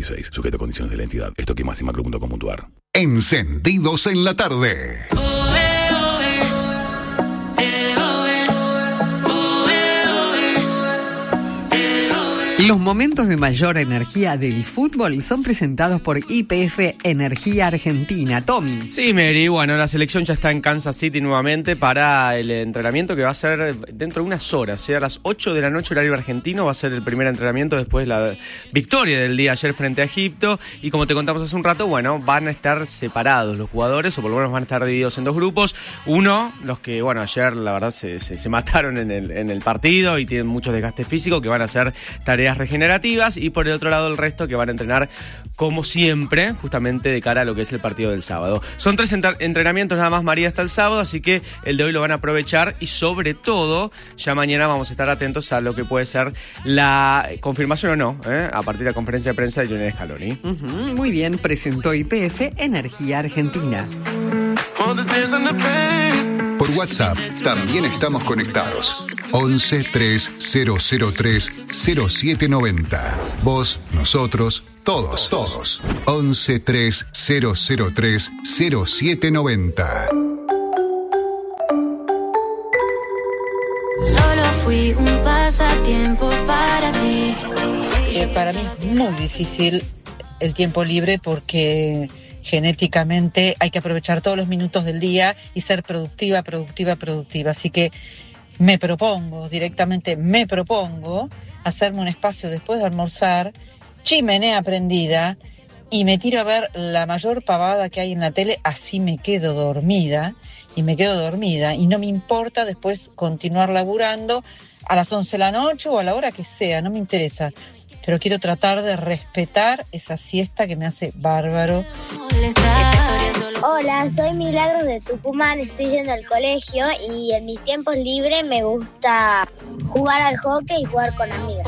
2026. Sujeto a condiciones de la entidad. Esto que macro.com.ar. Encendidos en la tarde. Los momentos de mayor energía del fútbol son presentados por YPF Energía Argentina. Tommy. Sí, Mary, bueno, la selección ya está en Kansas City nuevamente para el entrenamiento que va a ser dentro de unas horas, o sea, a las 8 de la noche horario argentino va a ser el primer entrenamiento después de la victoria del día ayer frente a Egipto. Y como te contamos hace un rato, bueno, van a estar separados los jugadores, o por lo menos van a estar divididos en dos grupos. Uno, los que, bueno, ayer la verdad se mataron en el partido y tienen mucho desgaste físico, que van a hacer tareas regenerativas, y por el otro lado el resto que van a entrenar como siempre, justamente de cara a lo que es el partido del sábado. Son 3 entrenamientos nada más, María, hasta el sábado, así que el de hoy lo van a aprovechar, y sobre todo ya mañana vamos a estar atentos a lo que puede ser la confirmación o no, a partir de la conferencia de prensa de Lionel Scaloni. Muy bien, presentó YPF Energía Argentina. Por WhatsApp también estamos conectados. 11 3003 0790. Vos, nosotros, todos. 11 3003 0790. Solo fui un pasatiempo para ti. Para mí es muy difícil el tiempo libre porque genéticamente hay que aprovechar todos los minutos del día y ser productiva. Así que me propongo hacerme un espacio después de almorzar, chimenea prendida, y me tiro a ver la mayor pavada que hay en la tele, así me quedo dormida, y no me importa después continuar laburando a las 11 de la noche o a la hora que sea, no me interesa. Pero quiero tratar de respetar esa siesta que me hace bárbaro. Hola, soy Milagros de Tucumán, estoy yendo al colegio y en mis tiempos libres me gusta jugar al hockey y jugar con amigas.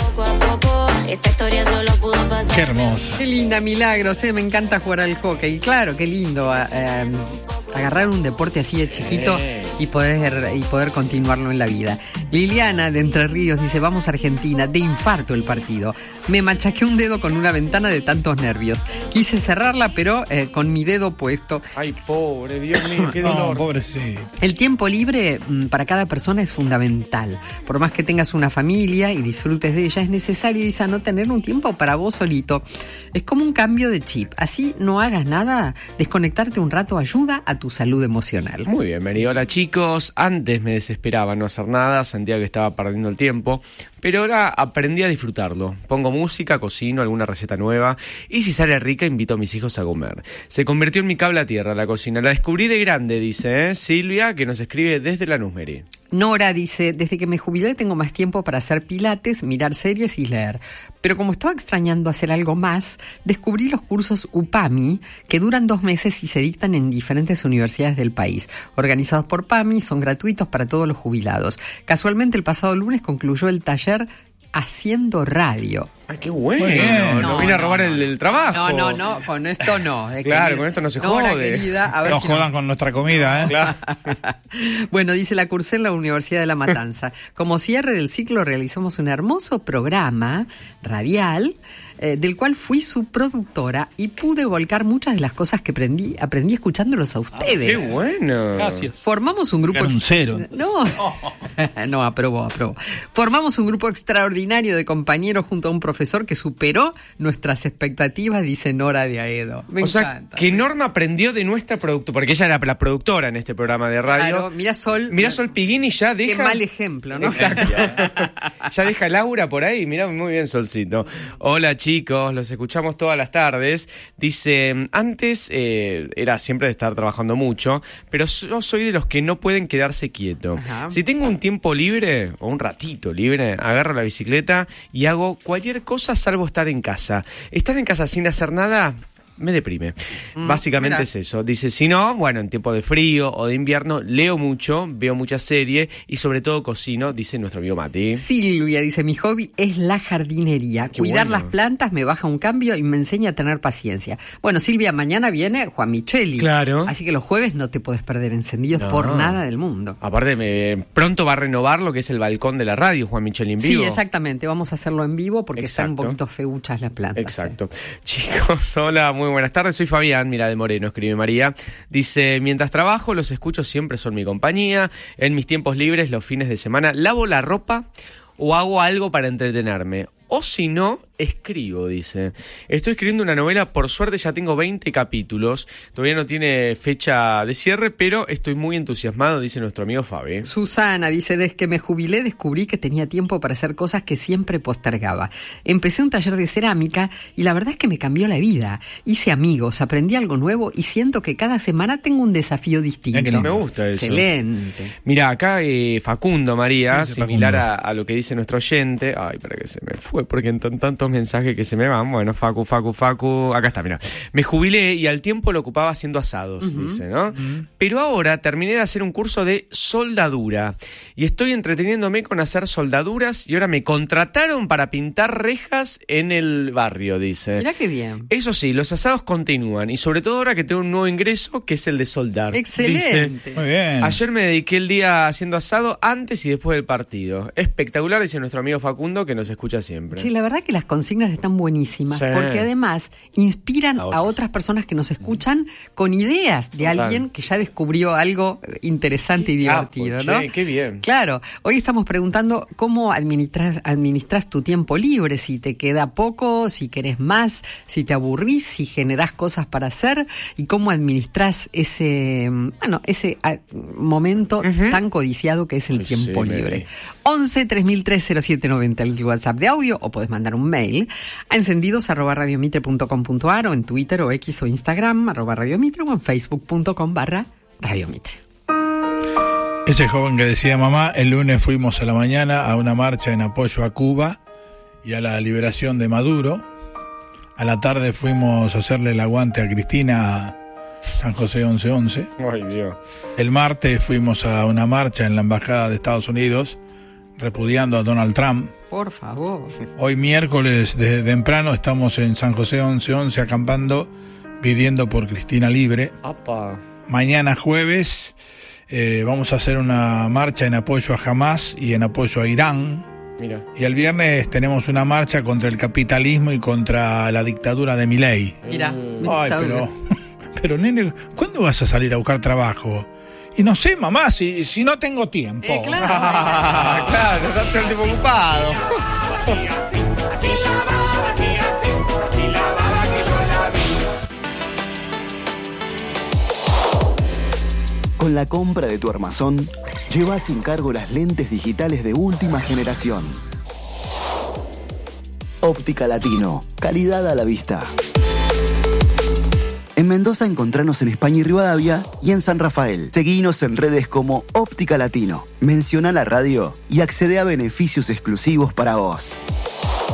Qué hermosa. Qué linda, Milagros, me encanta jugar al hockey. Claro, qué lindo agarrar un deporte así de chiquito y poder continuarlo en la vida. Liliana de Entre Ríos dice: vamos a Argentina, de infarto el partido. Me machaqué un dedo con una ventana de tantos nervios. Quise cerrarla, pero con mi dedo puesto. Ay, pobre, Dios mío, qué dolor. Pobrecito. El tiempo libre para cada persona es fundamental. Por más que tengas una familia y disfrutes de ella, es necesario, Isa, no tener un tiempo para vos solito. Es como un cambio de chip. Así no hagas nada, desconectarte un rato ayuda a tu salud emocional. Muy bien, Mary. Hola, chicos. Antes me desesperaba no hacer nada, sentía que estaba perdiendo el tiempo, pero ahora aprendí a disfrutarlo. Pongo música, cocino alguna receta nueva, y si sale rica invito a mis hijos a comer. Se convirtió en mi cable a tierra la cocina. La descubrí de grande, dice Silvia, que nos escribe desde Lanús, Mary. Nora dice: desde que me jubilé tengo más tiempo para hacer pilates, mirar series y leer. Pero como estaba extrañando hacer algo más, descubrí los cursos UPAMI, que duran 2 meses y se dictan en diferentes universidades del país. Organizados por PAMI, son gratuitos para todos los jubilados. Casualmente el pasado lunes concluyó el taller Haciendo Radio. ¡Ay, qué bueno! No vine a robar el trabajo. No, con esto no. Claro, con esto no se jode. Querida, a ver no si jodan con nuestra comida, ¿eh? Claro. Bueno, dice: la cursé en la Universidad de La Matanza. Como cierre del ciclo realizamos un hermoso programa radial, del cual fui su productora y pude volcar muchas de las cosas que aprendí escuchándolos a ustedes. ¡Qué bueno! Gracias. Formamos un grupo... Un cero. No, aprobó. Formamos un grupo extraordinario de compañeros junto a un profesor que superó nuestras expectativas, dice Nora de Aedo. Me encanta. Que Norma aprendió de nuestra productora, porque ella era la productora en este programa de radio. Claro, mira Sol Piguini ya deja... Qué mal ejemplo, ¿no? Exacto. Ya deja Laura por ahí, mirá, muy bien, Solcito. Hola, chicos, los escuchamos todas las tardes. Dice: antes era siempre de estar trabajando mucho, pero yo soy de los que no pueden quedarse quietos. Ajá. Si tengo un tiempo libre, o un ratito libre, agarro la bicicleta y hago cualquier cosa salvo estar en casa. Estar en casa sin hacer nada me deprime. Básicamente mirá. es eso. Dice, si no, bueno, en tiempo de frío o de invierno, leo mucho, veo muchas series y sobre todo cocino, dice nuestro amigo Mati. Silvia dice, mi hobby es la jardinería. Qué Cuidar bueno. las plantas me baja un cambio y me enseña a tener paciencia. Bueno, Silvia, mañana viene Juan Micheli. Claro. Así que los jueves no te podés perder encendidos No. por nada del mundo. Aparte, pronto va a renovar lo que es el balcón de la radio, Juan Micheli en vivo. Sí, exactamente. Vamos a hacerlo en vivo porque están un Exacto. poquito feuchas las plantas. Exacto. Chicos, hola, muy buenas tardes. Soy Fabián, mira de Moreno, escribe María. Dice, mientras trabajo, los escucho, siempre son mi compañía. En mis tiempos libres, los fines de semana, lavo la ropa o hago algo para entretenerme. O si no, escribo, dice. Estoy escribiendo una novela, por suerte ya tengo 20 capítulos. Todavía no tiene fecha de cierre, pero estoy muy entusiasmado, dice nuestro amigo Fabi. Susana dice, desde que me jubilé descubrí que tenía tiempo para hacer cosas que siempre postergaba. Empecé un taller de cerámica y la verdad es que me cambió la vida. Hice amigos, aprendí algo nuevo y siento que cada semana tengo un desafío distinto. Me gusta eso. Excelente. Mira, acá Facundo, María, Dice similar Facundo. a lo que dice nuestro oyente. Ay, para que se me fue, porque tantos mensajes que se me van. Bueno, Facu. Acá está, mira. Me jubilé y al tiempo lo ocupaba haciendo asados, dice, ¿no? Pero ahora terminé de hacer un curso de soldadura y estoy entreteniéndome con hacer soldaduras y ahora me contrataron para pintar rejas en el barrio, dice. Mirá qué bien. Eso sí, los asados continúan y sobre todo ahora que tengo un nuevo ingreso que es el de soldar. Excelente. Dice, Muy bien. ayer me dediqué el día haciendo asado antes y después del partido. Espectacular, dice nuestro amigo Facundo, que nos escucha siempre. Sí, la verdad que las consignas están buenísimas, Sí. porque además inspiran A a otras personas que nos escuchan con ideas de Total. alguien que ya descubrió algo interesante y divertido, Capo, ¿no? che, qué bien. Claro, hoy estamos preguntando cómo administras tu tiempo libre, si te queda poco, si querés más, si te aburrís, si generás cosas para hacer y cómo administras ese momento tan codiciado que es el Ay, tiempo sí, libre. Mary. 11 3003 0790 el WhatsApp de audio o podés mandar un mail a encendidos@radiomitre.com.ar o en Twitter o X o Instagram @radiomitre o en facebook.com/radiomitre. Ese joven que decía, mamá, el lunes fuimos a la mañana a una marcha en apoyo a Cuba y a la liberación de Maduro. A la tarde fuimos a hacerle el aguante a Cristina a San José 1111. Ay, Dios. El martes fuimos a una marcha en la Embajada de Estados Unidos repudiando a Donald Trump. Por favor. Hoy miércoles desde temprano estamos en San José 1111 acampando, pidiendo por Cristina libre. Apa. Mañana jueves vamos a hacer una marcha en apoyo a Hamas y en apoyo a Irán. Mira. Y el viernes tenemos una marcha contra el capitalismo y contra la dictadura de Milei. Mira, Ay, pero nene, ¿cuándo vas a salir a buscar trabajo? Y no sé, mamá, si no tengo tiempo. claro. Claro, está todo el tiempo ocupado. Con la compra de tu armazón, lleva sin cargo las lentes digitales de última generación. Óptica Latino, calidad a la vista. En Mendoza encontranos en España y Rivadavia y en San Rafael. Seguinos en redes como Óptica Latino. Menciona la radio y accede a beneficios exclusivos para vos.